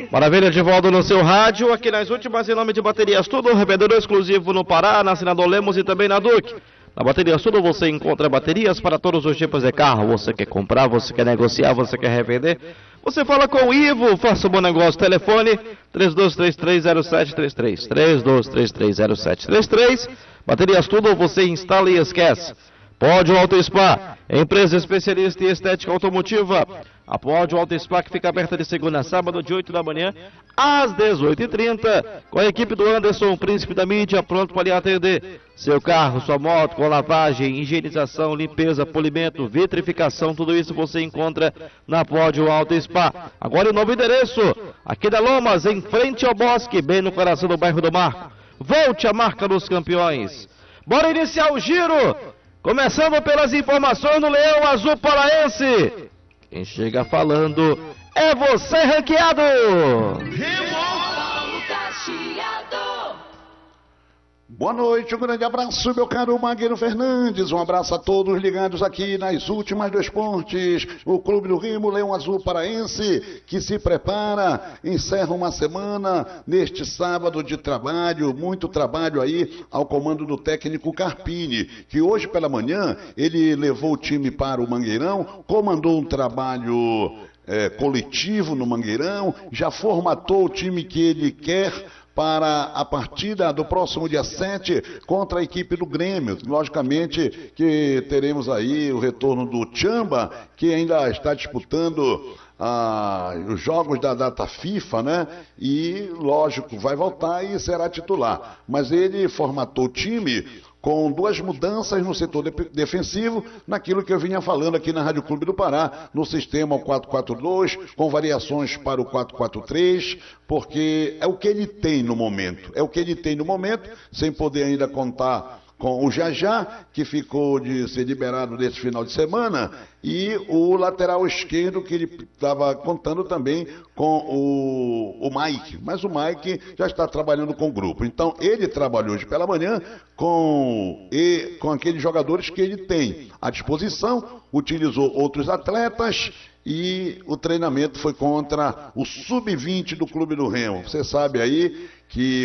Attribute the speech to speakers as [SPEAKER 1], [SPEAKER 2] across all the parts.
[SPEAKER 1] Maravilha, de volta no seu rádio, aqui nas últimas em nome de Baterias Tudo, revendedor exclusivo no Pará, na Senador Lemos e também na Duque. Na Baterias Tudo você encontra baterias para todos os tipos de carro. Você quer comprar, você quer negociar, você quer revender? Você fala com o Ivo, faça um bom negócio. Telefone 32330733, 32330733. Baterias Tudo você instala e esquece. Pódio Auto Spa, empresa especialista em estética automotiva. A Pódio Auto Spa que fica aberta de segunda a sábado, de 8 da manhã às 18h30, com a equipe do Anderson, príncipe da mídia, pronto para lhe atender. Seu carro, sua moto, com lavagem, higienização, limpeza, polimento, vitrificação, tudo isso você encontra na Pódio Auto Spa. Agora o novo endereço, aqui da Lomas, em frente ao Bosque, bem no coração do bairro do Marco. Volte à marca dos campeões. Bora iniciar o giro! Começando pelas informações do Leão Azul Paraense. Quem chega falando é você, ranqueado!
[SPEAKER 2] Boa noite, um grande abraço, meu caro Magno Fernandes. Um abraço a todos ligados aqui nas últimas do esportes. O Clube do Remo, Leão Azul Paraense, que se prepara, encerra uma semana neste sábado de trabalho, muito trabalho aí ao comando do técnico Carpini, que hoje pela manhã ele levou o time para o Mangueirão, comandou um trabalho coletivo no Mangueirão, já formatou o time que ele quer para a partida do próximo dia 7 contra a equipe do Grêmio. Logicamente que teremos aí o retorno do Tchamba, que ainda está disputando os jogos da data FIFA, né? E, lógico, vai voltar e será titular. Mas ele formatou o time com duas mudanças no setor defensivo, naquilo que eu vinha falando aqui na Rádio Clube do Pará, no sistema 4-4-2, com variações para o 4-4-3, porque é o que ele tem no momento. É o que ele tem no momento, sem poder ainda contar com o Jajá, que ficou de ser liberado nesse final de semana, e o lateral esquerdo, que ele estava contando também com o Mike. Mas o Mike já está trabalhando com o grupo. Então, ele trabalhou hoje pela manhã com aqueles jogadores que ele tem à disposição, utilizou outros atletas, e o treinamento foi contra o Sub-20 do Clube do Remo. Você sabe aí que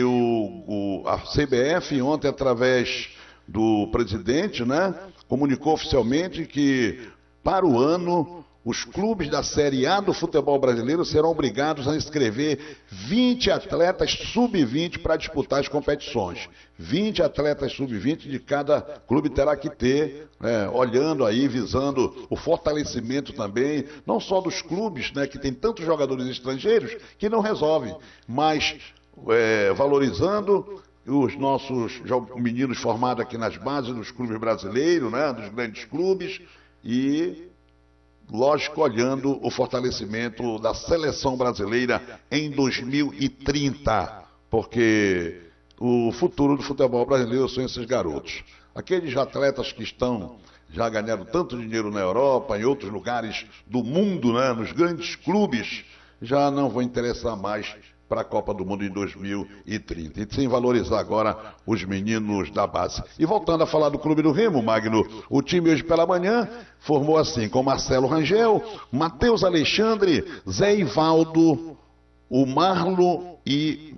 [SPEAKER 2] a CBF ontem, através do presidente, né, comunicou oficialmente que para o ano os clubes da Série A do futebol brasileiro serão obrigados a inscrever 20 atletas sub-20 para disputar as competições. 20 atletas sub-20 de cada clube terá que ter, olhando aí, visando o fortalecimento também, não só dos clubes, né, que tem tantos jogadores estrangeiros que não resolvem, mas valorizando os nossos meninos formados aqui nas bases dos clubes brasileiros, né, dos grandes clubes, e, lógico, olhando o fortalecimento da seleção brasileira em 2030, porque o futuro do futebol brasileiro são esses garotos. Aqueles atletas que já ganharam tanto dinheiro na Europa, em outros lugares do mundo, né, nos grandes clubes, já não vão interessar mais para a Copa do Mundo em 2030. E sem valorizar agora os meninos da base. E voltando a falar do Clube do Remo, Magno, o time hoje pela manhã formou assim, com Marcelo Rangel, Matheus Alexandre, Zé Ivaldo, o Marlon e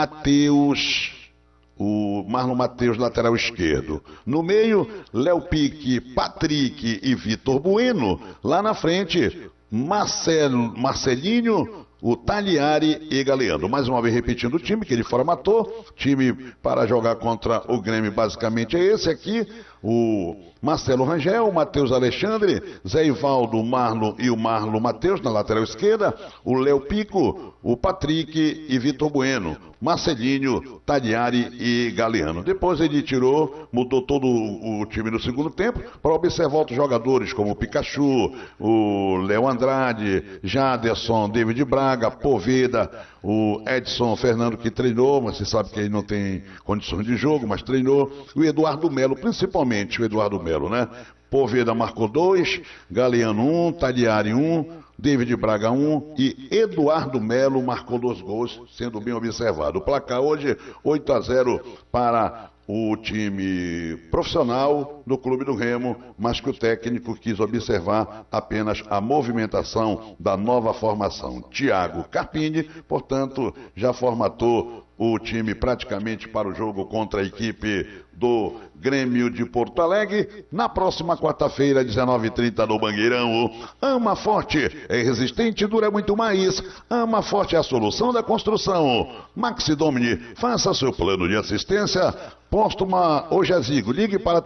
[SPEAKER 2] o Marlon Matheus, lateral esquerdo. No meio, Léo Pique, Patrick e Vitor Bueno. Lá na frente, Marcelinho, o Tagliari e Galeano. Mais uma vez repetindo o time que ele formatou. Time para jogar contra o Grêmio basicamente é esse aqui. O Marcelo Rangel, o Matheus Alexandre, Zé Ivaldo, o Marlon e o Marlon Matheus na lateral esquerda. O Léo Pico, o Patrick e Vitor Bueno. Marcelinho, Tagliari e Galeano. Depois ele mudou todo o time no segundo tempo para observar outros jogadores como o Pikachu, o Léo Andrade, Jaderson, David Braga, Poveda, o Edson Fernando, que treinou, mas você sabe que ele não tem condições de jogo, mas treinou, o Eduardo Melo, principalmente o Eduardo Melo, né? Poveda marcou 2, Galeano 1, Tagliari 1, David Braga 1 e Eduardo Melo marcou 2 gols, sendo bem observado. O placar hoje 8-0 para o time profissional no clube do Remo, mas que o técnico quis observar apenas a movimentação da nova formação. Thiago Carpini, portanto, já formatou o time praticamente para o jogo contra a equipe do Grêmio de Porto Alegre, na próxima quarta-feira, 19h30, no Mangueirão. Ama Forte é resistente e dura muito mais. Ama Forte é a solução da construção. Maxi Domini, faça seu plano de assistência. Póstuma ou jazigo, ligue para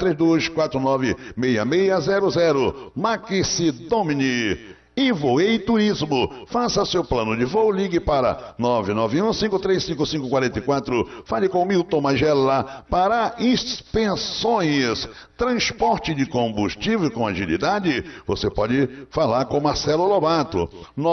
[SPEAKER 2] 3249-6600. Maxi Domini. E Voei Turismo. Faça seu plano de voo, ligue para 991-535544. Fale com Milton Magela para inspeções. Transporte de combustível com agilidade. Você pode falar com Marcelo Lobato.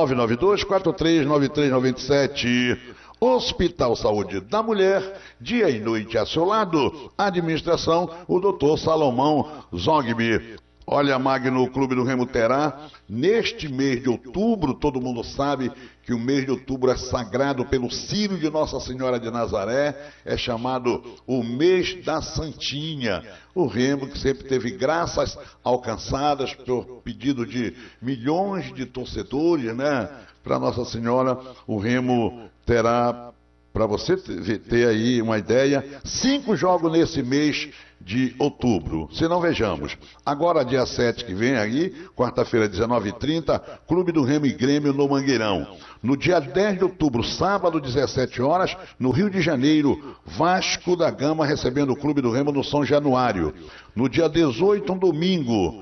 [SPEAKER 2] 992-439397. Hospital Saúde da Mulher, dia e noite a seu lado. Administração, o Dr. Salomão Zogby. Olha, Magno, o Clube do Remo terá, neste mês de outubro, todo mundo sabe que o mês de outubro é sagrado pelo Círio de Nossa Senhora de Nazaré, é chamado o mês da Santinha. O Remo, que sempre teve graças alcançadas por pedido de milhões de torcedores, né? Para Nossa Senhora, o Remo terá, para você ter aí uma ideia, 5 jogos nesse mês de outubro. Se não, vejamos. Agora, dia 7 que vem aí, quarta-feira, 19h30, Clube do Remo e Grêmio no Mangueirão. No dia 10 de outubro, sábado, 17 horas, no Rio de Janeiro, Vasco da Gama recebendo o Clube do Remo no São Januário. No dia 18, um domingo,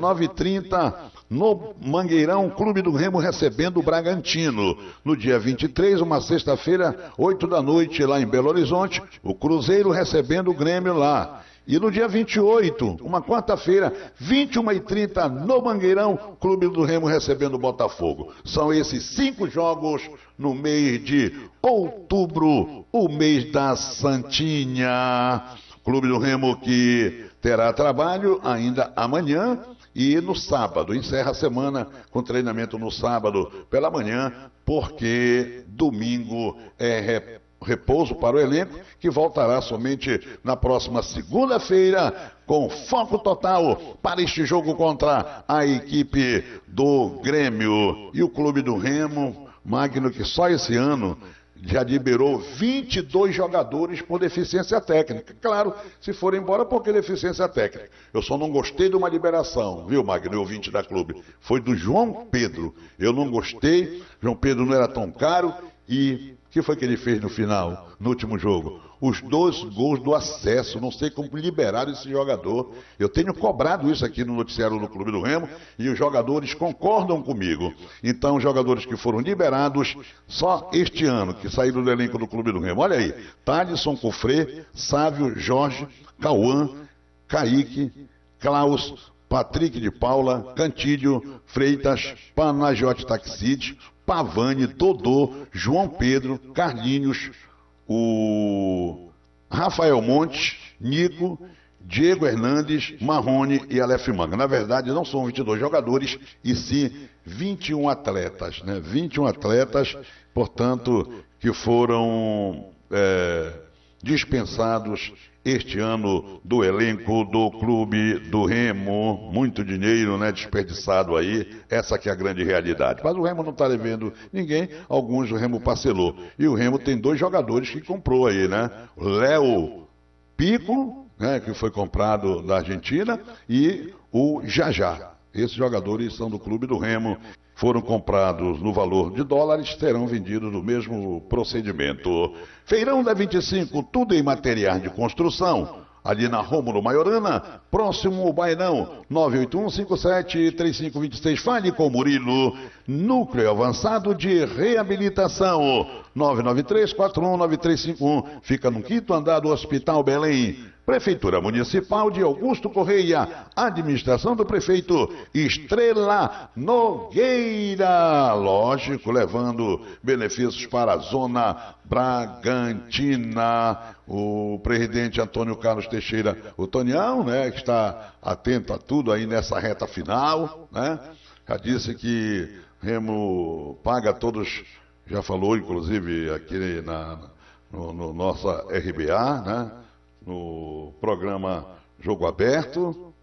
[SPEAKER 2] 19h30, no Mangueirão, Clube do Remo recebendo o Bragantino. No dia 23, uma sexta-feira, 8 da noite, lá em Belo Horizonte, o Cruzeiro recebendo o Grêmio lá. E no dia 28, uma quarta-feira, 21h30, no Mangueirão, Clube do Remo recebendo o Botafogo. São esses 5 jogos no mês de outubro, o mês da Santinha. Clube do Remo que terá trabalho ainda amanhã e no sábado. Encerra a semana com treinamento no sábado pela manhã, porque domingo é repouso para o elenco, que voltará somente na próxima segunda-feira, com foco total para este jogo contra a equipe do Grêmio. E o Clube do Remo, Magno, que só esse ano já liberou 22 jogadores por deficiência técnica. Claro, se for embora, porque deficiência técnica. Eu só não gostei de uma liberação, viu, Magno, ouvinte da clube? Foi do João Pedro. Eu não gostei, João Pedro não era tão caro e o que foi que ele fez no final, no último jogo? Os 2 gols do acesso, não sei como liberaram esse jogador. Eu tenho cobrado isso aqui no noticiário do Clube do Remo e os jogadores concordam comigo. Então, os jogadores que foram liberados só este ano, que saíram do elenco do Clube do Remo. Olha aí, Thalisson, Cofré, Sávio, Jorge, Cauã, Kaique, Klaus, Patrick de Paula, Cantídio, Freitas, Panagiote Taxide, Pavani, Dodô, João Pedro, Carlinhos, o Rafael Montes, Nico, Diego Hernandes, Marrone e Aleph Manga. Na verdade, não são 22 jogadores, e sim 21 atletas, né? 21 atletas, portanto, que foram dispensados este ano do elenco do Clube do Remo. Muito dinheiro, né, desperdiçado aí, essa que é a grande realidade. Mas o Remo não está devendo ninguém, alguns o Remo parcelou. E o Remo tem 2 jogadores que comprou aí, né? Léo Pico, né, que foi comprado da Argentina, e o Jajá. Esses jogadores são do Clube do Remo, foram comprados no valor de dólares, serão vendidos no mesmo procedimento. Feirão da 25, tudo em materiais de construção. Ali na Rômulo Maiorana, próximo ao Bainão, 981-57-3526. Fale com Murilo. Núcleo Avançado de Reabilitação, 993-419351. Fica no 5º andar do Hospital Belém. Prefeitura Municipal de Augusto Correia, administração do prefeito Estrela Nogueira. Lógico, levando benefícios para a zona Bragantina. O presidente Antônio Carlos Teixeira, o Tonião, né, que está atento a tudo aí nessa reta final, né? Já disse que Remo paga todos, já falou inclusive aqui no nossa RBA, né? No programa Jogo Aberto,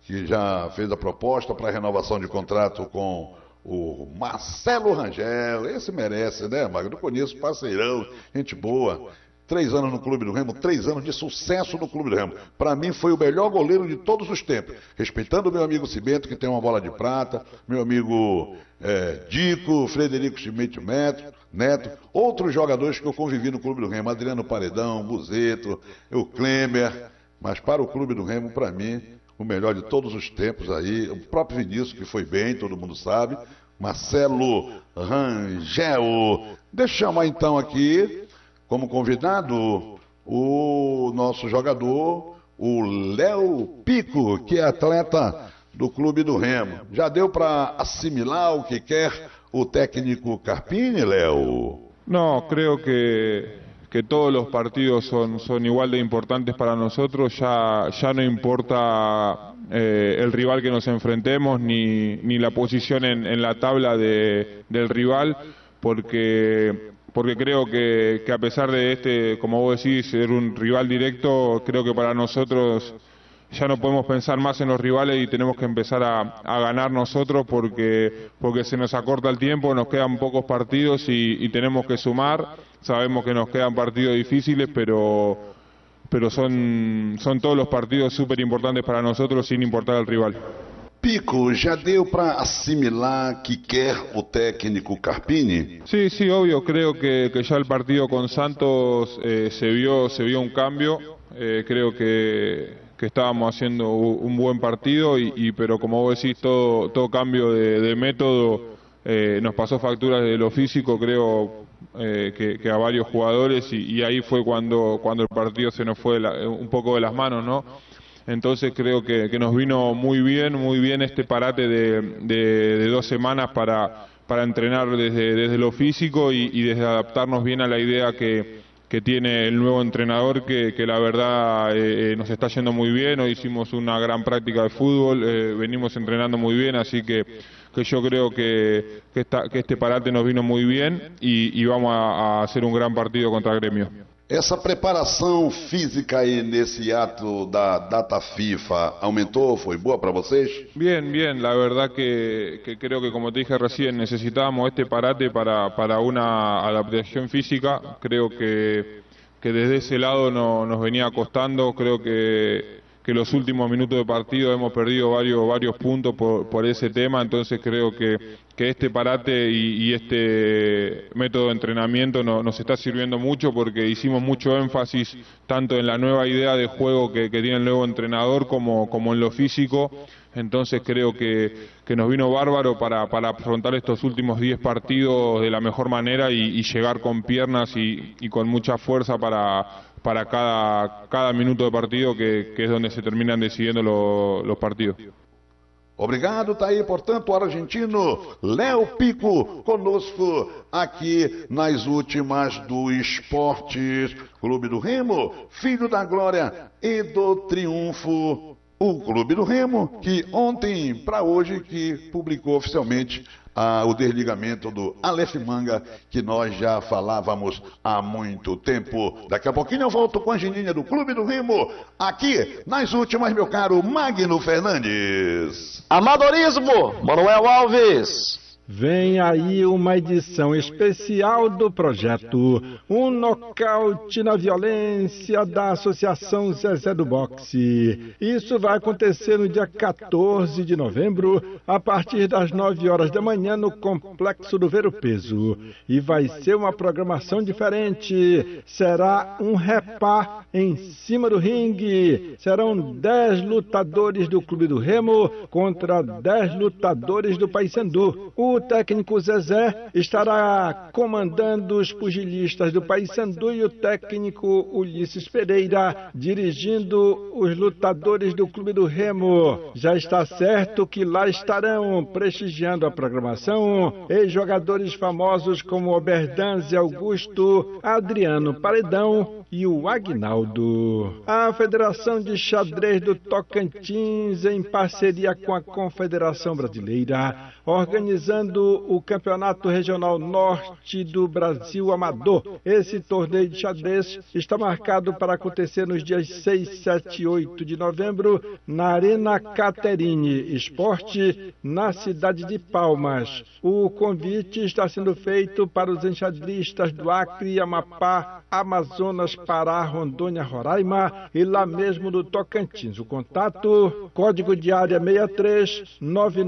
[SPEAKER 2] que já fez a proposta para renovação de contrato com o Marcelo Rangel. Esse merece, né, Magno? Eu conheço, parceirão, gente boa. 3 anos no Clube do Remo, 3 anos de sucesso no Clube do Remo. Para mim foi o melhor goleiro de todos os tempos. Respeitando o meu amigo Cibento, que tem uma bola de prata, meu amigo Dico, Frederico Schmidt Neto, outros jogadores que eu convivi no Clube do Remo, Adriano Paredão, Buzeto, o Klemer. Mas para o Clube do Remo, para mim, o melhor de todos os tempos aí, o próprio Vinícius, que foi bem, todo mundo sabe, Marcelo Rangel. Deixa eu chamar então aqui, como convidado, o nosso jogador, o Léo Pico, que é atleta do Clube do Remo. Já deu para assimilar o que quer o técnico Carpini, Léo?
[SPEAKER 3] No, creo que todos los partidos son igual de importantes para nosotros. Ya no importa el rival que nos enfrentemos ni la posición en la tabla del rival, porque creo que a pesar de como vos decís, ser un rival directo, creo que para nosotros ya no podemos pensar más en los rivales y tenemos que empezar a ganar nosotros porque se nos acorta el tiempo, nos quedan pocos partidos y tenemos que sumar. Sabemos que nos quedan partidos difíciles, pero son todos los partidos súper importantes para nosotros sin importar el rival.
[SPEAKER 2] Pico, já deu para assimilar que quer o técnico Carpini?
[SPEAKER 3] Sí, obvio, creo que ya el partido con Santos se vio un cambio, creo que estábamos haciendo un buen partido, pero como vos decís, todo cambio de método nos pasó facturas de lo físico, creo que a varios jugadores, y ahí fue cuando el partido se nos fue un poco de las manos, ¿no? Entonces creo que nos vino muy bien este parate de 2 semanas para entrenar desde lo físico y desde adaptarnos bien a la idea que tiene el nuevo entrenador, que la verdad nos está yendo muy bien. Hoy hicimos una gran práctica de fútbol, venimos entrenando muy bien, así que yo creo que este parate nos vino muy bien y vamos a hacer un gran partido contra Grêmio.
[SPEAKER 2] Essa preparação física aí nesse ato da data FIFA aumentou? Foi boa para vocês?
[SPEAKER 3] Bien, la verdad que creo que, como te dije recién, necesitábamos este parate para una adaptación física. Creo que desde ese lado nos venía costando. Creo que los últimos minutos de partido hemos perdido varios puntos por ese tema. Entonces creo que este parate y este método de entrenamiento nos está sirviendo mucho, porque hicimos mucho énfasis tanto en la nueva idea de juego que tiene el nuevo entrenador como en lo físico. Entonces creo que nos vino bárbaro para afrontar estos últimos 10 partidos de la mejor manera y llegar con piernas y con mucha fuerza para cada minuto de partido, que es donde se terminan decidiendo los partidos.
[SPEAKER 2] Obrigado, tá aí, portanto, o argentino Léo Pico conosco aqui nas últimas do Esportes Clube do Remo, filho da glória e do triunfo. O Clube do Remo, que ontem para hoje que publicou oficialmente o desligamento do Aleph Manga, que nós já falávamos há muito tempo. Daqui a pouquinho eu volto com a agendinha do Clube do Remo, aqui nas últimas, meu caro Magno Fernandes.
[SPEAKER 1] Amadorismo, Manuel Alves.
[SPEAKER 4] Vem aí uma edição especial do projeto Um Nocaute na Violência da Associação Zezé do Boxe. Isso vai acontecer no dia 14 de novembro, a partir das 9 horas da manhã, no Complexo do Ver o Peso. E vai ser uma programação diferente. Será um repá em cima do ringue. Serão 10 lutadores do Clube do Remo contra 10 lutadores do Paysandu. O técnico Zezé estará comandando os pugilistas do Paysandu e o técnico Ulisses Pereira dirigindo os lutadores do Clube do Remo. Já está certo que lá estarão prestigiando a programação ex-jogadores famosos como Oberdanze Augusto, Adriano Paredão, e o Aguinaldo. A Federação de Xadrez do Tocantins, em parceria com a Confederação Brasileira, organizando o Campeonato Regional Norte do Brasil Amador. Esse torneio de xadrez está marcado para acontecer nos dias 6, 7 e 8 de novembro na Arena Caterine Esporte, na cidade de Palmas. O convite está sendo feito para os enxadristas do Acre, Amapá, Amazonas, Pará, Rondônia, Roraima e lá mesmo do Tocantins. O contato, código de área 63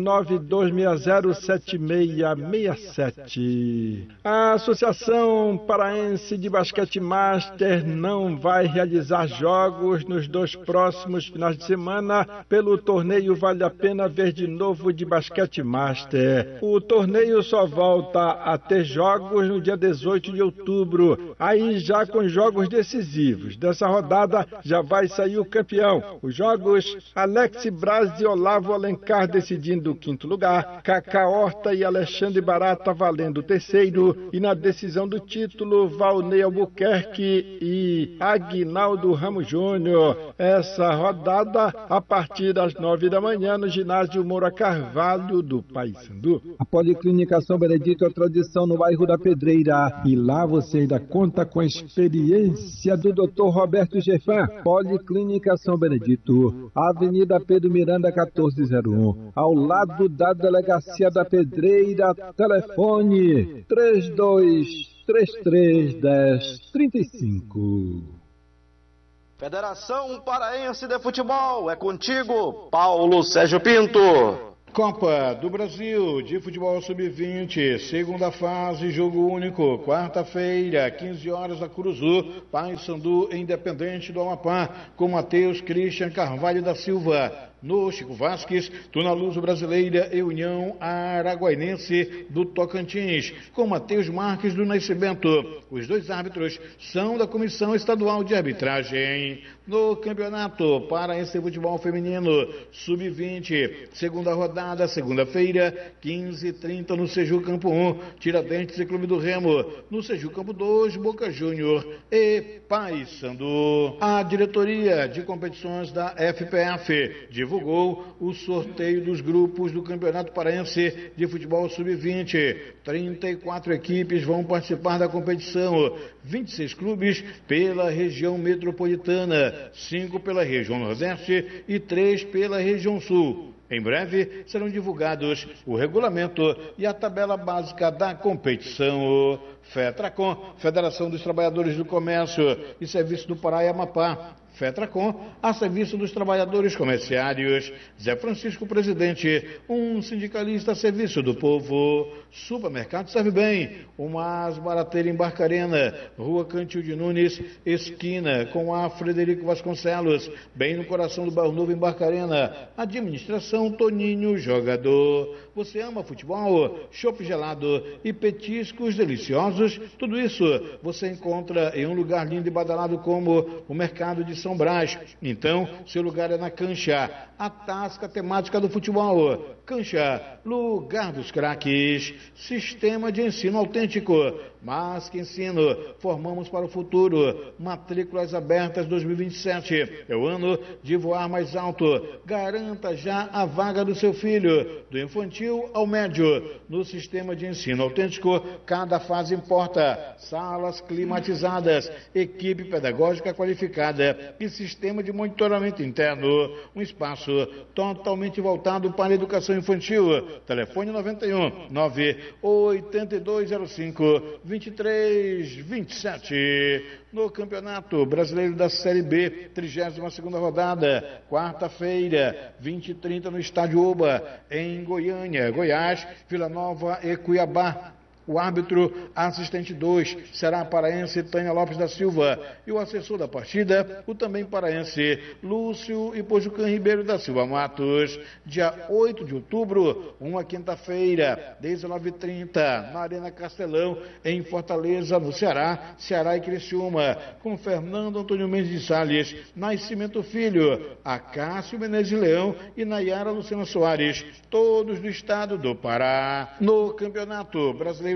[SPEAKER 4] 992607667. A Associação Paraense de Basquete Master não vai realizar jogos nos 2 próximos finais de semana pelo torneio Vale a Pena Ver de Novo de Basquete Master. O torneio só volta a ter jogos no dia 18 de outubro, aí já com jogos decisivos. Dessa rodada já vai sair o campeão. Os jogos: Alex Braz e Olavo Alencar decidindo o 5º lugar, Cacá Horta e Alexandre Barata valendo o 3º, e na decisão do título, Valnei Albuquerque e Aguinaldo Ramos Júnior. Essa rodada a partir das 9 da manhã no ginásio Moura Carvalho do Paysandu.
[SPEAKER 5] A Policlínica São Benedito é tradição no bairro da Pedreira, e lá você ainda conta com a experiência do Dr. Roberto Gefan. Policlínica São Benedito, Avenida Pedro Miranda 1401, ao lado da Delegacia da Pedreira. Telefone 32331035.
[SPEAKER 1] Federação Paraense de Futebol, é contigo, Paulo Sérgio Pinto.
[SPEAKER 2] Copa do Brasil de Futebol Sub-20, segunda fase, jogo único, quarta-feira, 15 horas, na Curuzu, Paysandu Independente do Amapá, com Matheus Christian Carvalho da Silva. No Chico Vasques, Tuna Luso Brasileira e União Araguainense do Tocantins, com Matheus Marques do Nascimento. Os 2 árbitros são da Comissão Estadual de Arbitragem. No Campeonato Paraense de Futebol Feminino Sub-20, segunda rodada, segunda-feira, 15h30 no Seju Campo 1, Tiradentes e Clube do Remo. No Seju Campo 2, Boca Júnior e Paysandu. A diretoria de competições da FPF divulgou o sorteio dos grupos do Campeonato Paraense de Futebol Sub-20. 34 equipes vão participar da competição, 26 clubes pela região metropolitana, 5 pela região Nordeste e 3 pela região Sul. Em breve serão divulgados o regulamento e a tabela básica da competição. FETRACOM, Federação dos Trabalhadores do Comércio e Serviço do Pará e Amapá. FETRACOM, a serviço dos trabalhadores comerciários. Zé Francisco, presidente, um sindicalista a serviço do povo. Supermercado Serve Bem, uma barateira em Barcarena, Rua Cantil de Nunes, esquina com a Frederico Vasconcelos, bem no coração do Bairro Novo em Barcarena. Administração Toninho Jogador. Você ama futebol? Chopp gelado e petiscos deliciosos? Tudo isso você encontra em um lugar lindo e badalado como o Mercado de São Brás. Então, seu lugar é na Cancha, a tasca temática do futebol. Cancha, lugar dos craques. Sistema de ensino autêntico. Mas que ensino, formamos para o futuro. Matrículas abertas 2027. É o ano de voar mais alto. Garanta já a vaga do seu filho, do infantil ao médio. No sistema de ensino autêntico, cada fase importa. Salas climatizadas, equipe pedagógica qualificada e sistema de monitoramento interno. Um espaço totalmente voltado para a educação infantil. Telefone 91 98205 2327. No Campeonato Brasileiro da Série B, 32ª rodada, quarta-feira, 20h30 no Estádio Oba, em Goiânia, Goiás, Vila Nova e Cuiabá. O árbitro assistente 2 será a paraense Tânia Lopes da Silva e o assessor da partida, o também paraense Lúcio Ipojucan Ribeiro da Silva Matos. Dia 8 de outubro, uma quinta-feira, 19h30, na Arena Castelão, em Fortaleza, no Ceará, Ceará e Criciúma, com Fernando Antônio Mendes de Salles, Nascimento Filho, Acácio Menezes de Leão e Nayara Luciana Soares, todos do estado do Pará. No Campeonato Brasileiro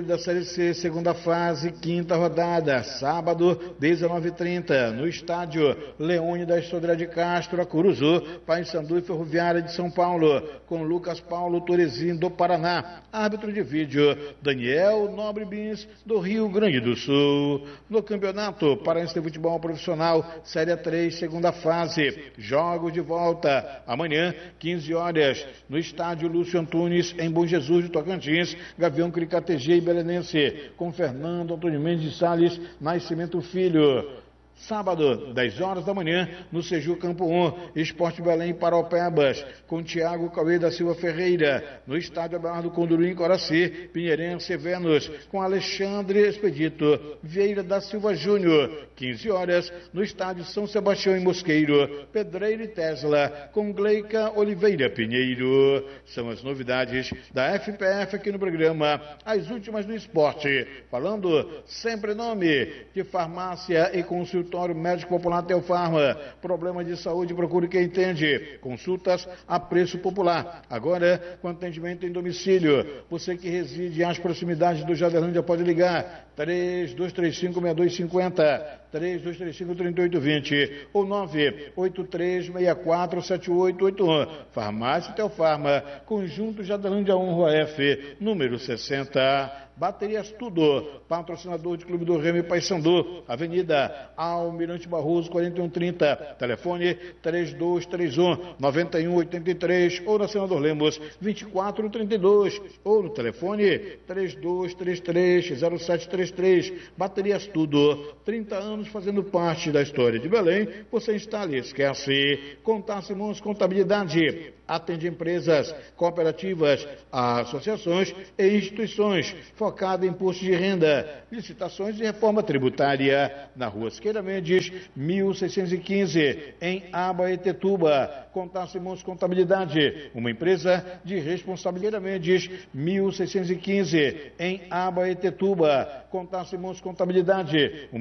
[SPEAKER 6] Brasileiro da Série C, segunda fase, quinta rodada, sábado, 19h30, no estádio Leônidas Sodré de Castro, Acuruzu, Paysandu e Ferroviária de São Paulo, com Lucas Paulo Torezinho do Paraná, árbitro de vídeo, Daniel Nobre Bins, do Rio Grande do Sul. No Campeonato Paraense de Futebol Profissional, Série 3, segunda fase, jogos de volta, amanhã, 15 horas, no estádio Lúcio Antunes, em Bom Jesus de Tocantins, Gavião Cricatg e Belenense, com Fernando Antônio Mendes de Salles Nascimento Filho. Sábado, 10 horas da manhã, no Seju Campo 1, Esporte Belém e Paraupebas, com Tiago Cauê da Silva Ferreira, no estádio Abelardo Condurim Coraci, Pinheirense e Vênus, com Alexandre Expedito Vieira da Silva Júnior, 15 horas, no estádio São Sebastião em Mosqueiro, Pedreiro e Tesla, com Gleica Oliveira Pinheiro. São as novidades da FPF aqui no programa, as últimas do esporte, falando sempre em nome de Farmácia e Consultório Médico Popular Telfarma. Problema de saúde, procure quem entende. Consultas a preço popular. Agora, com atendimento em domicílio. Você que reside às proximidades do Jaderlândia pode ligar. 3235-6250, 3235-3820 ou 983647881. Farmácia Telfarma, Conjunto Jaderlândia Honro F, número 60. Baterias Tudo, patrocinador de Clube do Remo e Paysandu, Avenida Almirante Barroso 4130, telefone 3231-9183 ou na Senador Lemos 2432 ou no telefone 3233-0733. Baterias Tudo, 30 anos fazendo parte da história de Belém. Você instala e esquece. Contar Simões Contabilidade, atende empresas, cooperativas, associações e instituições, focada em imposto de renda, licitações e reforma tributária, na Rua Siqueira Mendes, 1615, em Abaetetuba. Contar Simões Contabilidade, uma empresa de responsabilidade Mendes, 1615, em Abaetetuba. Contar Simões Contabilidade,